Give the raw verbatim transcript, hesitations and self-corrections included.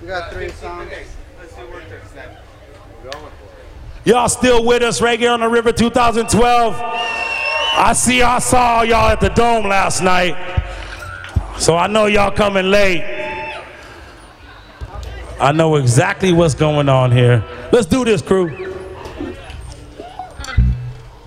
We got three songs. Y'all still with us right here on the River two thousand twelve? I see I saw y'all at the Dome last night, so I know y'all coming late. I know exactly what's going on here. Let's do this, crew.